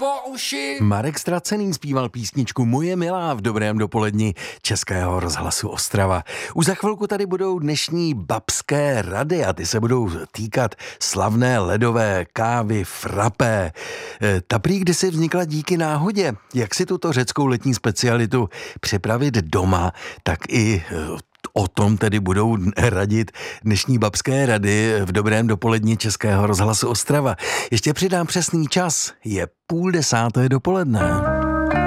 po uši. Marek Stracený zpíval písničku Moje milá v dobrém dopoledni Českého rozhlasu Ostrava. Už za chvilku tady budou dnešní babské rady a ty se budou týkat slavné ledové kávy frappé. Ta prý kdysi vznikla díky náhodě. Jak si tuto řeckou letní specialitu připravit doma, tak i o tom tedy budou radit dnešní babské rady v dobrém dopoledni Českého rozhlasu Ostrava. Ještě přidám přesný čas, je 9:30 dopoledne.